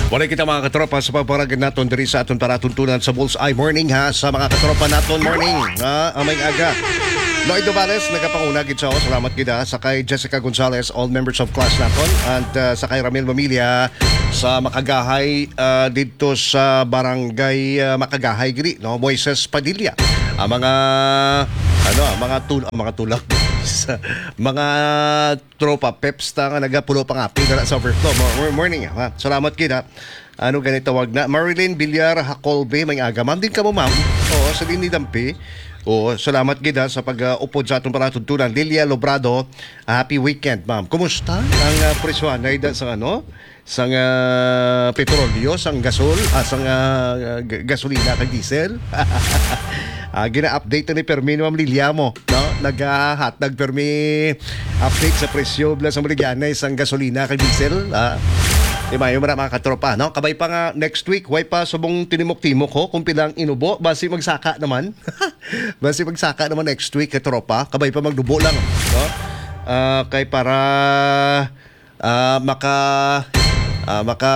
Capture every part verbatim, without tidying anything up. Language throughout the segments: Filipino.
Wala kita mga katropa sa paparagin naton diri sa aton paratuntunan sa Bullseye Morning ha. Sa mga katropa naton morning ha, amay aga. Lloyd Dovales, nagapanguna gid sa salamat kita sa kay Jessica Gonzalez, all members of class naton, and uh, sa kay Ramil Mamilya sa Makagahay uh, dito sa barangay uh, Makagahay giri, no, Moises Padilla. Ang mga ano, ang mga tul ang mga tulak mga tropa peps ta nga nagapulo pa nga pila sa overflow. Morning ha. Salamat kita. Ano ganito wag na Marilyn Villar Hacolbe, may aga. Ma'am din ka mo ma'am. Oo, sa Lini Dampi. Oo, salamat gida sa pag-upod sa atong paratuntunan. Lilia Lobrado, happy weekend ma'am. Kumusta ang uh, presyon na sa ano? Sang uh, petrolyo, sang gasol, ah, sang uh, gasolina kag diesel. Uh, gina-update ni Permi Ma'am Lilia mo, no? Nag-hat, nag-Permi update sa presyo bla sa maligyanay sang gasolina kag diesel. Ah, di ba yung mga katropa, no? Kabay pa nga next week, way pa subong tinimok-timok ko kung pilang inubo, basi magsaka naman. Basi magsaka naman next week, katropa. Kabay pa magdubo lang, no? Uh, kay para uh, maka Uh, maka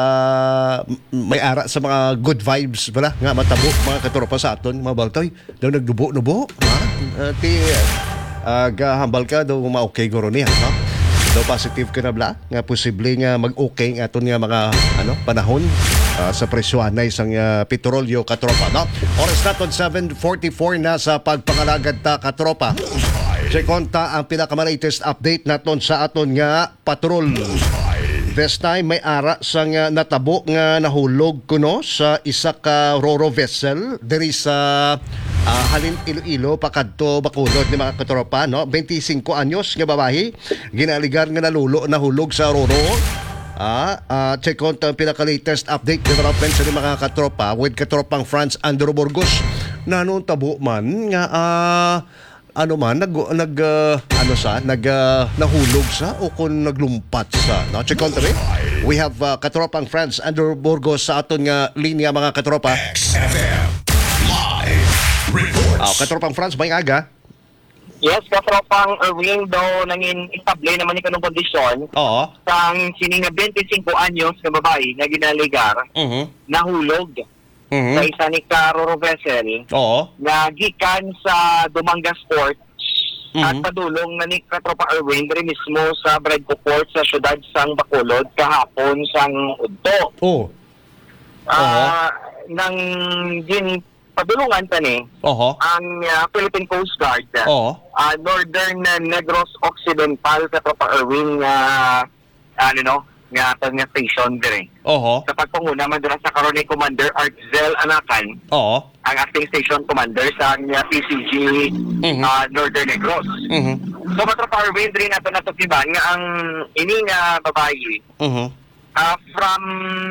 may ara sa mga good vibes bala nga matabo mga katropa sa aton mga baltoy daw nagdubo-nubo ha uh, ti uh, gahambal ka daw ma-okay guro niya no daw positive ka na bala nga posible nga mag-okay nga aton nga mga ano panahon uh, sa presyohan isang uh, petrolyo katropa no. Oras naton seven forty-four na sa pagpangalagad ta katropa. Check konta ang pinaka-latest update naton sa aton nga patrol. This time may ara sang uh, natabo nga nahulog kuno sa isa ka roro vessel diri sa uh, halin Iloilo pakadto Bacolod ni mga katropa no. twenty-five anyos nga babae ginaligar nga nalulo nahulog sa roro. Ah, uh, check on ang pinaka-latest update development sa mga katropa with katropang France Andrew Burgos na noon tabo man nga uh, ano man nag nag uh, ano sa nag uh, nahulog sa o kung naglumpat sa no check on tabi we have uh, katropang France Andrew Burgos sa aton nga linya mga katropa X F M live reports. Oh, katropang France may aga. Yes, katropang Erwin daw nangin istable naman ni kanong kondisyon. Oo. Sang sini nga twenty-five anyos nga babae nga ginaligar Mhm. nahulog Mhm. sa isa ni ka roro vessel Oo. nga gikan sa Dumangas Port Mhm. at padulong na ni katropa Erwin diri mismo sa Bredco Port sa syudad sang Bacolod kahapon sang udto. Oh. Ah, nang gin padulungan tani Oho. ang uh, Philippine Coast Guard. Oo. Uh, Northern uh, Negros Occidental katropa Erwin nga ano no nga nga station dire. Oho. Sa pagpanguna man dira sa karon ni Commander Artzel Anakan, Oo. ang acting station commander sa uh, P C G Mhm. uh, Northern Negros. Mhm. So katropa Erwin dire nato natukiban nga ang ini nga babae Mhm. uh, from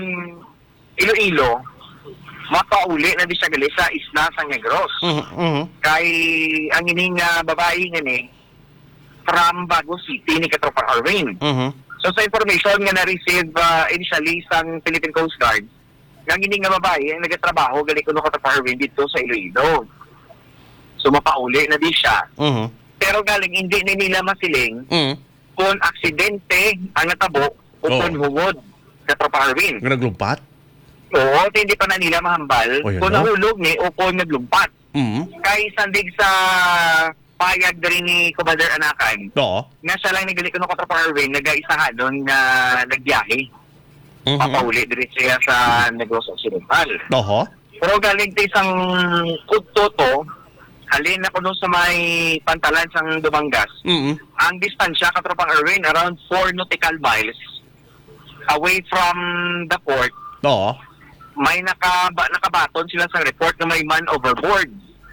Iloilo makauli na di siya gali sa isla sa Negros. Mhm. Mhm. Kay ang ini nga babae nga ni from Bago City ni katropa Erwin. Mhm. So sa information nga na-receive uh, initially sang Philippine Coast Guard, nga gini nga babae ang nagatrabaho gali kuno katropa Erwin dito sa Iloilo. So mapauli na di siya. Mhm. Pero galing hindi ni nila masiling Mhm. kung aksidente ang natabo o Oh. kung hugod katropa Erwin. Nga naglumpat? Oo, hindi pa na nila mahambal Oh, yan, kung no? nahulog ni o kung naglumpat. Mhm. Kay sandig sa payag diri ni Commander Anakan, Oo. nga siya lang nagali ko ng katropa Erwin, nag-aisahan doon na nagbiyahe. Mhm. Papauli diri siya sa Negros Occidental. Oho. Pero galing sa isang kudto to, halin na ko doon sa may pantalan sang Dumangas. Mhm. Ang distansya katropang Erwin, around four nautical miles away from the port. Oo. May nakaba, nakabaton sila sa report na may man overboard.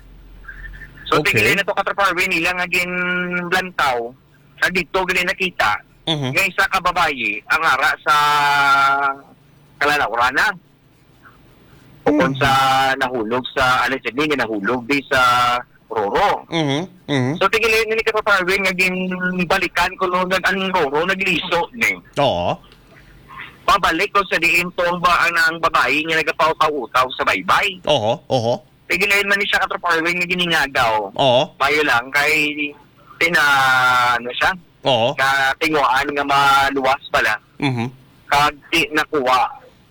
So, Okay. tigilin na to katropa Erwin, nila nga gin lantaw, sa dito gali nakita, Mhm. nga isa ka babae, ang ara sa kalalawrana. O kung sa nahulog sa, allegedly nga nahulog di sa Roro. Mhm. Mhm. So, tigilin nila katropa Erwin, nga gin balikan ko nung ang Roro, nagliso ni. Oo. Pabalik ko sa diin tong ba ang babae nga nagapaw-utaw sa baybay. Oho. Oho. Tigilayin man ni siya katropa Erwin nga giningagaw. Oo. Mayo lang kay tina ano siya, Oo. ka tinguan nga maluwas pala. Mhm. Kag ti nakuha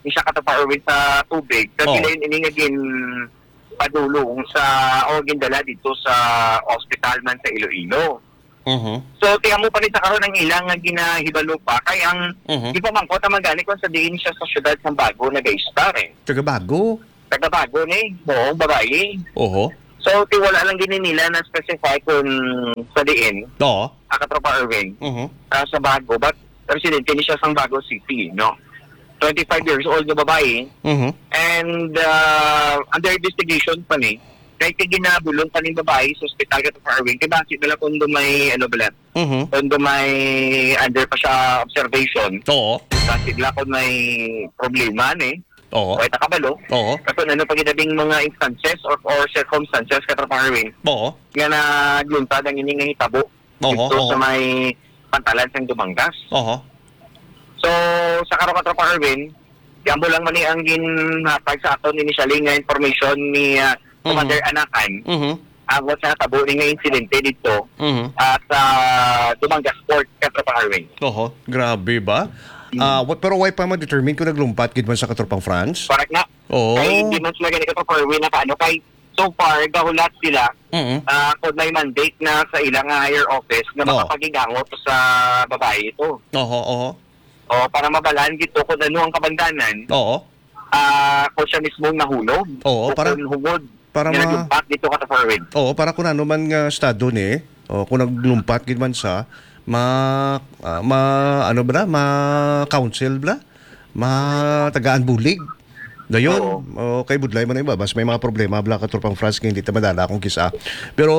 ni siya Katropa Erwin sa tubig. Kasi Oo. oh. iningagin padulong sa o gindala dito sa hospital man sa Iloilo. Mhm. So, tingnan mo pa rin sa karoon ng ilang nga ginahibalo pa. Kaya ang Mhm. di pa man ko tamagani kung sa diin siya sa syudad ng Bago nag-star eh. Taga bago. Taga Bago ni, buong babae. Oho. So, tiwala lang gini nila na specify kung sa diin, Oo. ang Katropa Erwin, Mhm. ah, sa Bago. But, residente ni siya sa Bago City, no? twenty-five years old na babae. Mhm. And uh, under investigation pa ni, kahit ginabulong pa ni babae sa ospital Katropa Erwin, kaya bakit nila kung doon may, ano ba Mhm. kung doon may under pa siya observation, Oo. kasi nila kung may problema ni, Oo. o ay takabalo, Oo. kasi ano pag inabing mga instances or, or circumstances Katropa Erwin, Oo. nga na gluntad ang ining hitabo Oo, dito oo. sa may pantalan sa Dumangas. Oo. So, sa karo Katropa Erwin, Gambo lang man ni ang ginhatag sa aton initially nga information ni uh, Commander Anakan Mhm. agwat sa tabo ni nga insidente dito Mhm. at sa Dumangas Port, Katropa Erwin. Oho. Grabe ba? Ah, wa- pero why pa ma-determine kung naglumpat gid man sa katropang France? Correct na. Oo. Kay hindi man sila ganit Katropa Erwin na paano kay so far gahulat sila Mhm. uh, kung may mandate na sa ilang uh, higher office na Oo. makapagigangot sa babae ito. Oho, oho. O para mabalaan dito kung ano ang kabandanan, Oo. ah kung siya mismo nahulog. Oo, o para- kung hugod. para nga ma- naglumpat dito Katropa Erwin. Oo, para kung ano man nga estado ni, o kung naglumpat gid man sa ma ah, ma ano ba na? ma council bla, ma tagaan bulig. Dayon, o kay budlay man iba bas may mga problema bla katropang France kay hindi ta madala kung kisa. Pero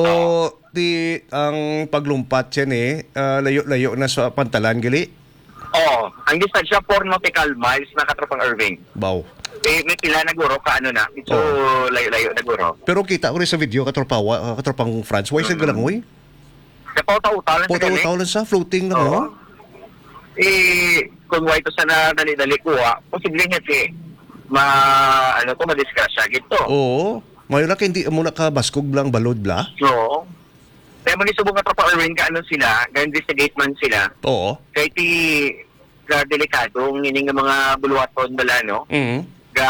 di ang paglumpat yan eh, ah, layo-layo na sa pantalan gali. Oo. Ang distansya four nautical miles na Katropang Erwin. Baw. Eh, may pila na guro ka ano na. Ito Oo. layo-layo na guro. Pero kita ko rin sa video katropa wa- katropang France, why sa galang uy? Kapaw-taw-taw lang sa ganit. Puta-utaw lang sa floating na Oo. mo. Eh, kung why to sana dali-dali kuha, posible nga si ma, ano to, madiskrasya gito. Oo. Mayon na kay hindi mo nakabaskog lang balod bla. So, kaya mo ni subong Katropang Erwin ka ano sila, ga-investigate man sila. Oo. Kaya ti ga delikadong ining nga mga buluwaton bala, no? Mhm. Ga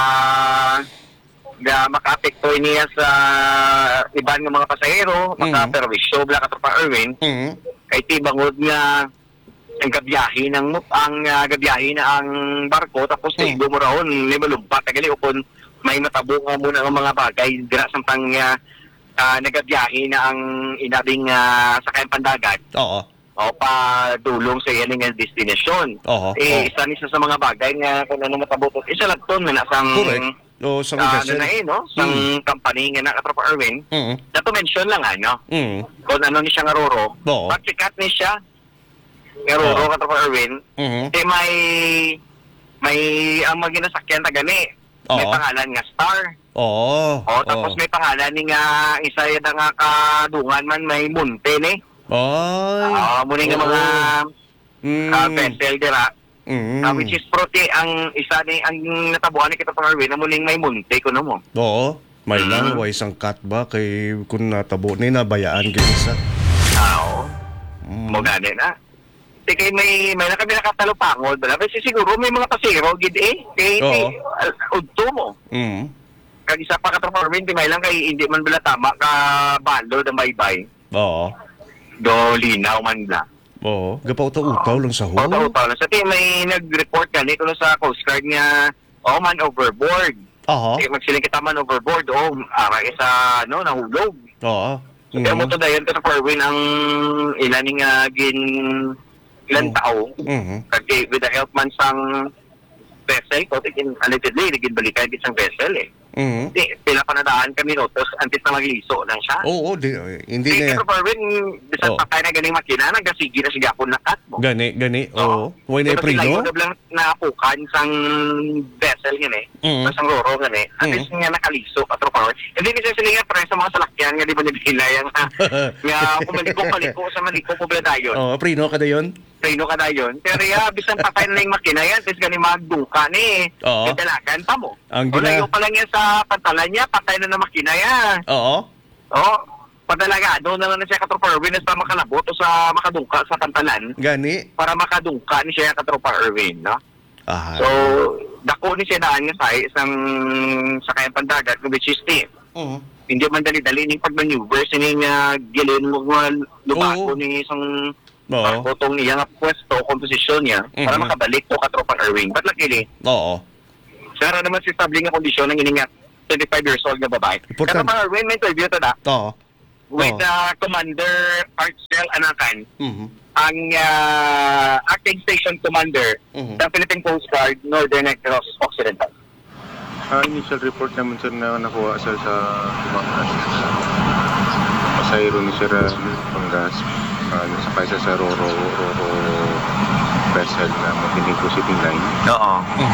ga makaapekto niya sa iban nga mga pasahero, Mm. makaperwisyo bala Katropa Erwin, Mhm. kay ti bangod nga ang gabiyahe ng mo- ang uh, gabiyahe na ang barko tapos Mm. mm. mo raon ni malumpat tagali upon may matabo nga muna ang mga bagay dira sa pang uh, uh, nagabiyahe na ang inabing uh, sakayan pandagat Oo. o pa dulong sa iyan nga destinasyon. Oo. Eh, Oo. isa ni sa mga bagay nga kung ano matabutot. Isa lang to na nasang Correct. O sa ah, ano vessel. na eh, no? Sang company nga na Katropa Erwin. Mhm. Na to mention lang ano. Mhm. Kung ano ni siya nga roro. Oo. Pagsikat ni siya. Nga roro Oo. Katropa Erwin. Mhm. Eh may may ang mga ginasakyan ta gani. May Oo. pangalan nga Star. Oo. O tapos may pangalan ni nga isa yun nga kadungan man may munte ni. Ay. Ah, muna nga Oo. mga Mm. uh, vessel dira. Mhm. Uh, which is prote ang isa ni ang natabuan ni Katropa Erwin na muling may munte kuno mo. Oo. May Mm. lang way isang cut ba kay kun natabo ni nabayaan gid sa. Oo. Mm. Mo gani na. Di kay may may na kami nakatalupangod bala kasi siguro may mga pasero gid eh. Kay Oo. di uh, udto mo. Mhm. Kag isa pa Katropa Erwin di may lang kay hindi man bala tama ka balo da baybay. Oo. Do linaw man la. Oo. Gapaw-utaw lang sa ho. O tao tao. Sa ti may nag-report kani kuno sa Coast Guard nga oh man overboard. Aha. Eh, magsiling kita man overboard, oh, ara isa, no, nahulog. Oo. So, kaya mo to dayon ka sa Erwin ang ilan nga gin ilan Mm. tao. Mhm. Kaya with the help man sang vessel, ko, tikin, allegedly, naging balikan din sang vessel, eh. Mhm. Di, pila pa nadaan kami, no, tapos antes na magliso lang siya. Oo, di, hindi Di, na. pero Erwin, bisan Oh. patay na ganing makina, nagasigi na siya ako nakat mo. Gani, gani. Oo. Way na Pero sila prino. yun lang naapukan sang vessel yun eh. Mhm. Mm. Sang roro nga eh. At Mhm. least nga nakaliso at power. Hindi ni sila nga pre sa mga salakyan nga di ba nila yung nga kumaliko-kaliko sa maliko po bala dayon. Oo, prino ka dayon. Preno ka dayon. Pero ya, bisan patay na yung makina yan. Tapos gani magduka ni. Oo. Kadalagan pa mo. Ang O gina- layo pa lang yan sa pantalan niya. Patay na na makina yan. Oo. O. Padalaga, doon na lang na siya katropa Erwin sa makalabot o sa makadungka sa pantalan Gani. para makadungka ni siya katropa Erwin, no? Aha. So, dako ni siya daan nga sa isang sakayan pandagat which is the Mhm. hindi man dali-dali ning pag-maneuver sini nga gilin mo nga Oo. lubago ni isang Oo. pagkotong niya nga pwesto, komposisyon niya para Mhm. makabalik to katropa Erwin. But luckily, Oo. Sara naman si stable nga kondisyon ng iningat twenty-five years old nga babae. Important. Katropa Erwin, may interview to na Oo. with Oo. uh, Commander Arcel Anakan, Mhm. ang uh, acting station commander Mhm. ng Philippine Coast Guard Northern Negros Occidental. Ah, initial report naman sir na nakuha sir sa Tumangas. Pasayro ni Sir uh, Pangas. Uh, sakay siya sa Roro, Roro vessel na Montenegro City Line. Oo.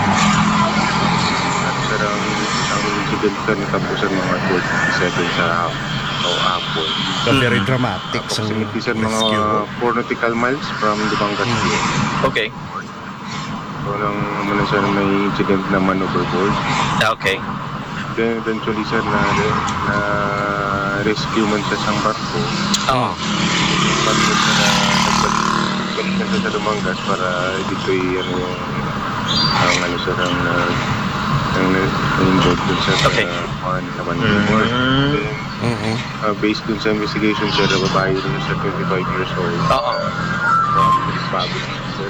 At sir, ang, ang incident sir natapos sa mga twelve seven sa o Apple. So, very dramatic sa Approximately sir mga rescue. four nautical miles from Dumangas. Okay. So, nang muna sir may incident naman overboard. Okay. Then eventually sir na, na rescue man siya sa barko. Oo. Barko siya na nagbalik na siya sa Dumangas para dito'y ano yung ang ano sir ang uh, ang na-involved dun sa Okay. uh, naman overboard. Then Mhm. uh, based dun sa investigation sir, na babae dun sa twenty-five years old. Oo. From Bago sir.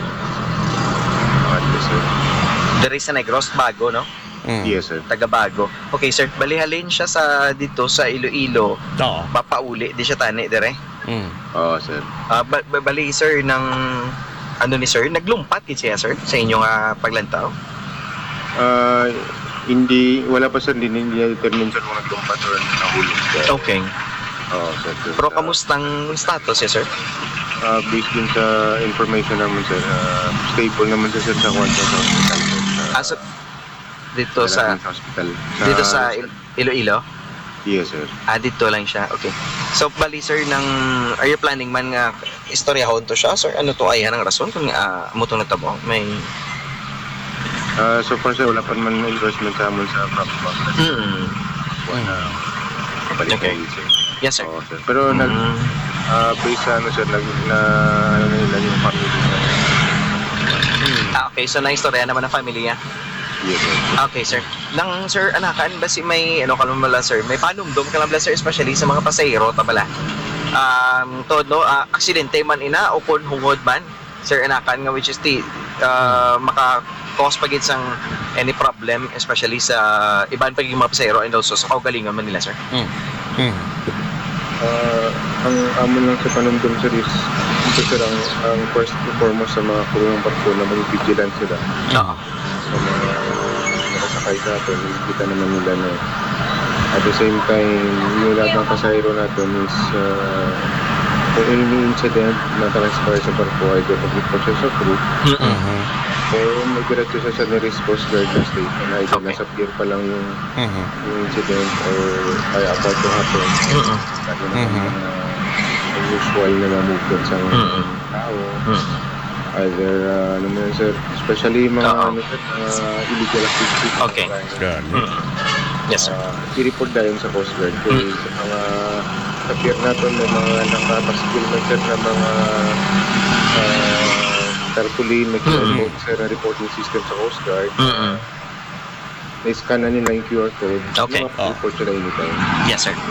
Ano sir? Dari sa Negros, Bago, no? Mhm. Yes sir. Taga Bago. Okay, sir. Balihalin siya sa dito sa Iloilo. Oo. Mapauli. Di siya tani, dire. Mhm. Oo sir. Ah, ba- ba- bali, sir, ng ano ni sir? Naglumpat kit siya, sir, sa inyong ah, paglantaw. Ah, hindi, wala pa sir, hindi niya determine sir kung nagtumpat or nahulog siya. Okay. Oo sir. sir. Pero Ah, kamustang status niya, sir? ah, based dun sa information naman sir, ah, stable naman siya sir sa kwarto sa hospital. Sir, sa, Ah, so, dito sa sa hospital. dito sa Il- Iloilo? Yes sir. Ah, dito lang siya. Okay. So, bali, sir, ng, are you planning man nga istoryahon to siya, sir? Ano to ay ang rason kung uh, mo to natabo? May... Ah, so far sir, wala pa naman investment sa amon sa property. Mm. Wala. Kabalik Okay. na yun, sir. Yes, sir. Oo sir. Pero nag, Mm. ah, based sa ano sir, nag, na, ano na nila yung family sir. Ah, okay. So, na-istorya naman ng pamilya. Yes sir. Okay, sir. Nang, sir, anakan, basi may, ano ka naman bala, sir, may panumdum ka naman bala, sir, especially sa mga pasahero, tabala. Um, todo, ah, aksidente man ina, o kung hungod man, sir, anakan, nga which is the, uh, maka-cause pagit sang any problem, especially sa ibang pagiging mga pasahero and also sa kaugalingan man nila, sir. Mhm. Ah, ang amon lang sa panumdum sir is ito sir ang, ang first and foremost sa mga crew ng barko na maging vigilant sila Oo. sa mga nakasakay sa atin. Kita naman nila na at the same time yung lahat ng pasahero natin is uh, kung any incident na transpire sa barko either mag-report siya sa crew Mm-mm. Mhm. o mag-diretso siya sa nearest coast guard na station either Okay. nasa pier pa lang yung, Mhm. yung incident or ay about to happen. Mm-mm. Lalo naman Mhm. yung mga usual na mga movement sa mga Mm-mm. tao. Mm. Either, uh, ano mo yun, sir, especially mga, Oo. ano, sir, mga illegal activities. Okay. Ganun. Mm-mm. Yes, sir. Uh, i-report dahil sa Coast Guard. Kaya Mm. sa mga ka-pier natin, may mga nakapaskil na, sir, na mga uh, tarpaulin, may Mm-mm. sir, na reporting system sa Coast Guard. Mm-mm. Na-scan na nila yung Q R code. Okay. Report sila anytime. Yes, sir.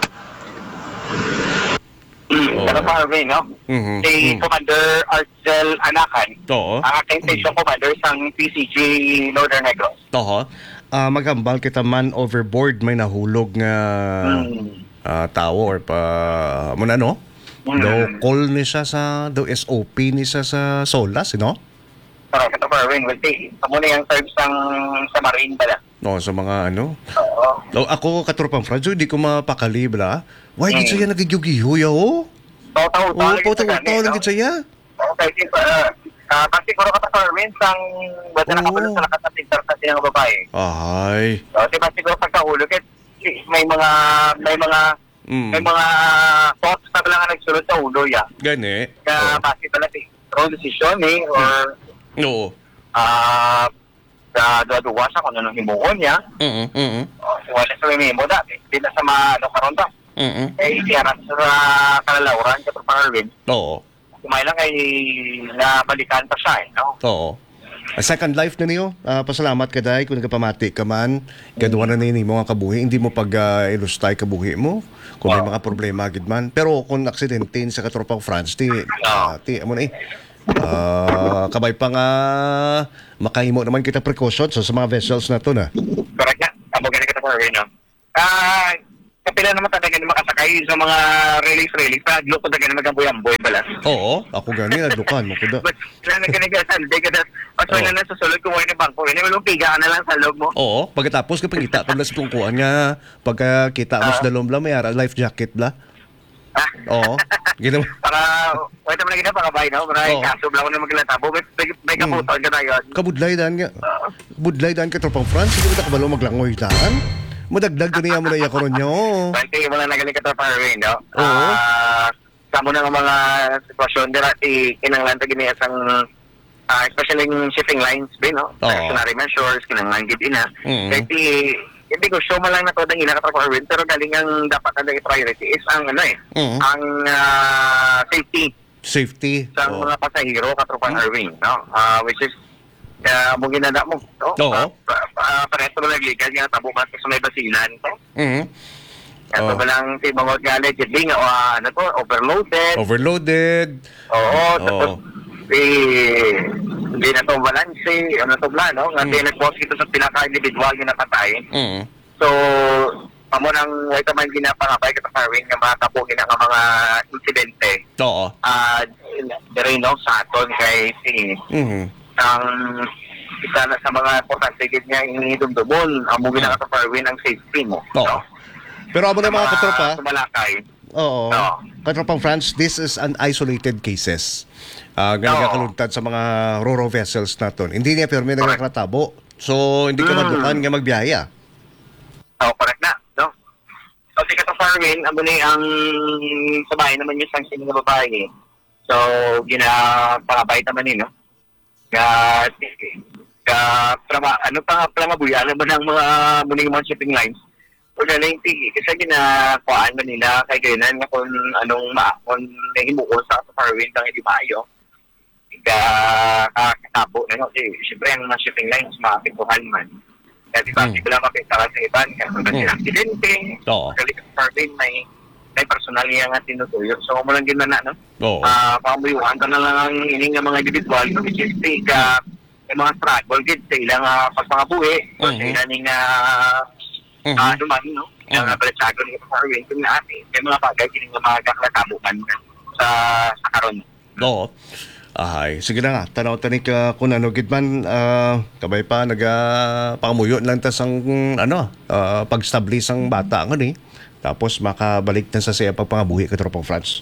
Oo. Katropa Erwin, no? Mhm. Si Mhm. Commander Arcel Anakan, Oo. ang acting station commander sang P C G Northern Negros. Toho. Ah, magambal kita man overboard may nahulog nga ah, tao or pa mo na no? Mm. Do call ni siya sa do S O P ni siya sa Solas, no? Para Katropa Erwin, well, see, amo na yung service sang sa Marine pala. No, sa mga ano. Oo. No, ako katropang Franjo, di ko mapakali bala. Why Mm. gid siya nagigyugihuya oh? Tao-tao, Oo, po taw taw lang gid siya. Okay, si uh, uh, kasi kuro Katropa Erwin sang basta Oo. nakapalo sa lakas sa tinter sa siyang babae. Ay. So, di ba siguro pagkahulog, eh, may mga, may mga, Mm. may mga thoughts na lang nagsulod sa ulo, ya. Gani. Kaya, base pala si wrong decision, eh, or, Oo. ah, uh, duwa siya kung anong himuon niya. Mhm. Mhm. O, wala sa may memo dati. Di na sa mga, ano, karon ba? Mhm. Eh, iyaran sa kalalauran, Katropa Erwin. Oo. Kumay lang ay nabalikan pa siya, eh, no? Oo. A second life na niyo. Ah, pasalamat ka day kung nagapamati ka man. Gaduwa na nini mo nga kabuhi. Hindi mo pag uh, ilustay kabuhi mo. Kung may mga problema agad man. Pero kung aksidente sa katropang France, ti, uh, ti, amo na eh. Ah, kabay pa nga makahimo naman kita precaution so, sa mga vessels na to na. Correct na. Amo gani ka for no. Ah, kapila naman talaga ni makasakay sa mga release-release. Paglo ko talaga na magamboy-amboy balas. Oo, ako gani nagdukan mo kuda. But na nagkanigasan, di ka na, pas Oo. wala na sa sulod kung wala na bangko. Hindi mo lang piga ka na lang sa loob mo. Oo, pagkatapos kapag kita tabla sa tungkuan nga pagka kita mo sa dalom bla may ara life jacket bla. Ah, Oo. Ginawa. para, wait naman na gina, para bay, no? Para Oo. kaso lang ko na maglatabo. May, may, may kaputan ka na yun. Kabudlay dan nga. Budlay dan ka tropang France, hindi mo ta kabalo maglangoy daan. Madagdag gani mo na iya karon nyo. Bante mo na nagaling ka sa Paraguay, no? Oo. Ah, samo na nga mga sitwasyon dira ti kinanglan ta gini asang ah, especially yung shipping lines ba no? Oo. Precautionary measures kinanglan gid ina. Mhm. Kaya ti hindi ko show man lang na to dang ila ka sa Paraguay pero galing ang dapat na dang priority is ang ano eh, Mhm. ang ah, safety Safety. sa Oo. mga pasahero katropang Irving, no? Ah, which is uh, mo ginada mo, no? Oo. Uh, pa, pa, pareto mo nagligal nga tabo mas sa may basilan, no? Mhm. Ito Oo. ba lang si mga nga allegedly nga uh, ano to, overloaded. Overloaded. Oo, Oo. tapos eh, hindi na to balance, ano to bla, no? Nga Mm. mm. nag-post ito sa pinaka-individual yung nakatay. Mhm. So, amo nang wait man ginapangabay ka sa Irving nga mga kabuhin nga mga insidente. Oo. Ah, uh, no, sa aton kay si Mhm. ang isa na sa mga importante gid nga inidumdumon amo gina ka sa Irving ang safety mo. Oo. Pero amo na mga katropa. Sumalakay. Oo. Oo. Katropang France, this is an isolated cases. Ah, ganun Oo. ka kalugtad sa mga ro-ro vessels naton. Hindi niya pero may nagkakatabo. So, hindi ka Mm. madukan nga magbiyaya. Oh, correct na, no? So, si Kato Farwin, amo ni ang sabay naman yung sang sino na babae. So, ginapangabay naman ni, no? Ka, ka, trama, ano pa, plangabuya naman ang mga muning mga shipping lines. O na lang, kasi ginakuhaan man nila kay ganyan nga kung anong ma, kung nahimuko sa Kato Farwin kang hindi maayo. Ka, kakatabo na, no? Kasi, syempre, ang mga shipping lines, makakituhan man. Kasi bakit ko lang makita ka sa iban, kasi Mm. mm. aksidente, Oo. galing sa Farwin, may may personal niya nga tinutuyo. So, mo lang ginana, no? Oo. Ah, pamuyuan ka na lang ang ining nga mga individual, which is take, uh, yung mga struggle, gid sa ilang uh, pagpangabuhi, so, sa Mhm. ilang nga, Mhm. ah, ano man, no? Yung Mhm. uh, balatsago ng Farwin, kung na ate, may mga bagay, kining nga mga kaklatabukan sa, sa karon. Oo. Ahay, sige na nga. Tanaw tani ka kung ano gid man ah, kabay pa naga pangamuyo lang tas ang ano ah, pag-establish ang bata nga ni. Tapos makabalik na sa siya pagpangabuhi ka tropang France.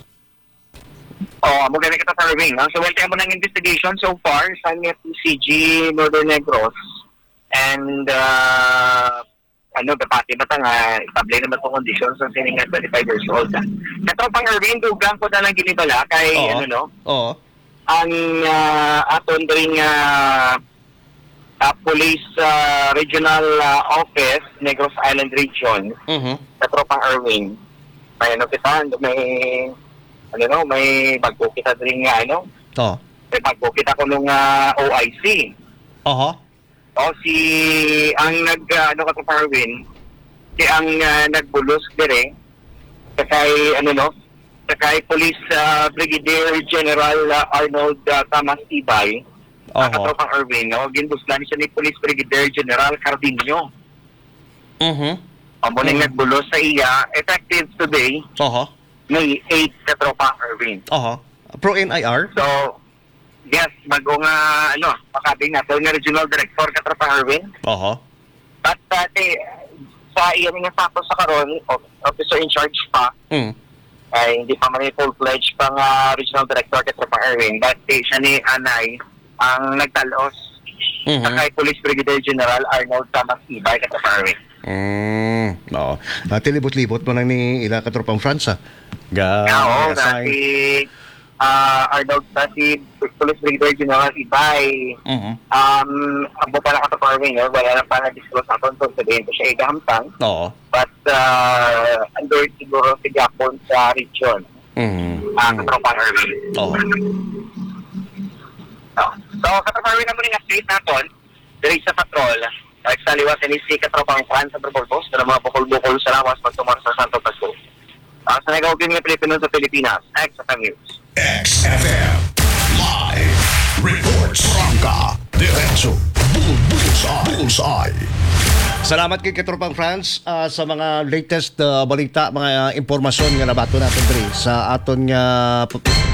Oh, mo gani kita sa Irving. Ang so, well, mo ng investigation so far sa P C G Northern Negros and uh, ano, dapati ba nga itable naman itong conditions sa sining nga twenty-five years old. Kato pang Irving, dugang ko na lang ginibala kay Oo. ano no, Oo. ang uh, aton ring uh, uh, Police uh, Regional uh, Office, Negros Island Region, Mhm. sa Tropang Irving. May ano kita, may ano no, may bagbo kita rin nga ano, Oo. may bagbo kita ko nung uh, O I C. Aha. O si ang nag uh, ano ka Tropang Irving, si ang uh, nagbulos dire kay ano no, kay Police uh, Brigadier General uh, Arnold uh, Tamas Tibay. Aha. Ang Tropang Irving, no, ginbuslan siya ni Police Brigadier General Cardinio. Mhm. Ang muling nagbulos sa iya, effective today, Aha. May eight ka Tropang Irving. Aha. Pro N I R. So, yes, bago nga, ano, makabing na, so nga Regional Director ka Tropang Irving. Aha. But, uh, eh, sa iyan nga sakto sa karon, of- officer in charge pa, Mm. ay hindi pa man full-fledged pang uh, Regional Director ka Tropang Irving. But, eh, siya ni Anay, ang nagtalos sa Mhm. kay Police Brigadier General Arnold Tamas Ibay ka Tropang Irving. Mm. Oo. Ati libot-libot mo nang ni ila ka tropang France ah. Ga. Oo, assign. dati uh, Arnold, dati Police Brigadier General Ibay, Mhm. um, abo pa na ka sa farming, no? Wala na pa na-disclose ako kung sabihin ko siya igahamtang. Oo. But, uh, under siguro si Japon sa region, Mhm. ang uh, Tropang Irving. Oo. So, So, kataparwin naman yung street natin, diri sa patrol, like sa liwas ni si Katropang Fran sa Tribal Post, na mga bukol-bukol sa lawas pagtumar sa Santo Pasko. Uh, sa nagawin nga Pilipino sa Pilipinas, X F M News. X F M. Live reports. Rangka. Diretso. Bull, bullseye. Bullseye. Salamat kay Katropang France ah, sa mga latest ah, balita, mga ah, impormasyon nga nabato natin diri sa aton nga